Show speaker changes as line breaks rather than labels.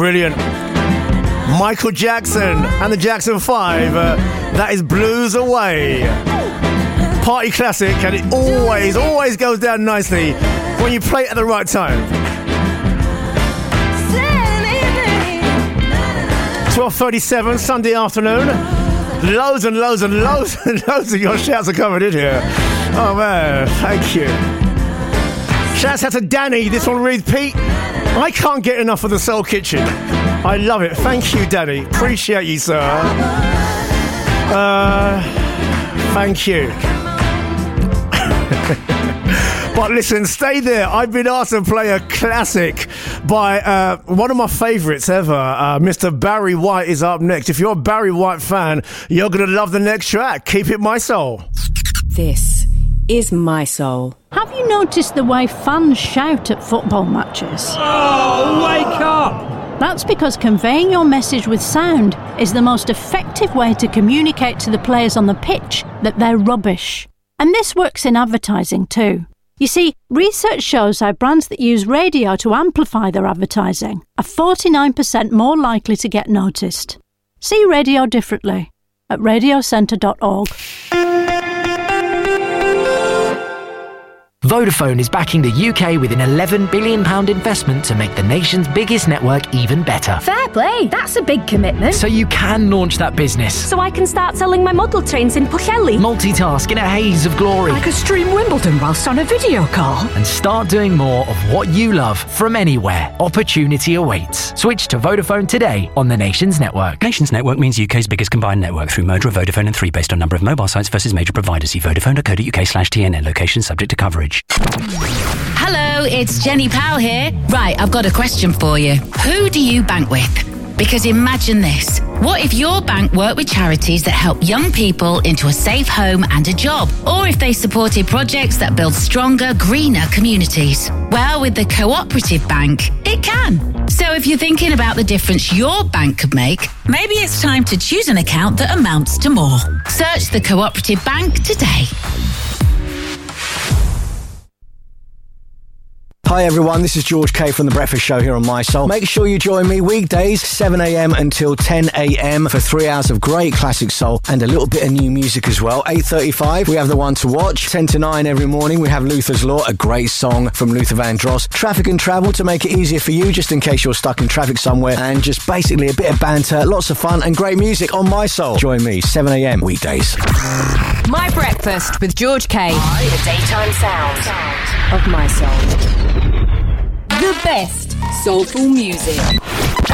Brilliant. Michael Jackson and the Jackson 5. That is Blues Away. Party classic, and it always goes down nicely when you play it at the right time. 12:37 Sunday afternoon. Loads and loads and loads and loads of your shouts are coming in here. Oh man, thank you. Shouts out to Danny. This one reads, Pete, I can't get enough of the Soul Kitchen. I love it. Thank you, Danny. Appreciate you, sir. Thank you. But listen, stay there. I've been asked to play a classic by one of my favourites ever. Mr. Barry White is up next. If you're a Barry White fan, you're going to love the next track. Keep it My Soul.
This is My Soul.
Have you noticed the way fans shout at football matches?
Oh, wake up!
That's because conveying your message with sound is the most effective way to communicate to the players on the pitch that they're rubbish. And this works in advertising too. You see, research shows how brands that use radio to amplify their advertising are 49% more likely to get noticed. See radio differently at radiocentre.org.
Vodafone is backing the UK with an £11 billion investment to make the nation's biggest network even better.
Fair play, that's a big commitment.
So you can launch that business.
So I can start selling my model trains in Pwllheli.
Multitask in a haze of glory.
I could stream Wimbledon whilst on a video call.
And start doing more of what you love from anywhere. Opportunity awaits. Switch to Vodafone today on the Nations Network.
Nations Network means UK's biggest combined network through merger of Vodafone and 3 based on number of mobile sites versus major providers. See vodafone.co.uk/TNN. Location subject to coverage.
Hello, it's Jenny Powell here. Right, I've got a question for you. Who do you bank with? Because imagine this. What if your bank worked with charities that help young people into a safe home and a job? Or if they supported projects that build stronger, greener communities? Well, with the Cooperative Bank, it can. So if you're thinking about the difference your bank could make, maybe it's time to choose an account that amounts to more. Search the Cooperative Bank today.
Hi everyone, this is George K from The Breakfast Show here on My Soul. Make sure you join me weekdays 7am until 10am for 3 hours of great classic soul and a little bit of new music as well. 8:35 we have The One to Watch. 10 to 9 every morning we have Luther's Law, a great song from Luther Vandross. Traffic and travel to make it easier for you just in case you're stuck in traffic somewhere, and just basically a bit of banter, lots of fun and great music on My Soul. Join me 7am weekdays.
My Breakfast with George K. The daytime sound of My Soul. The best soulful music.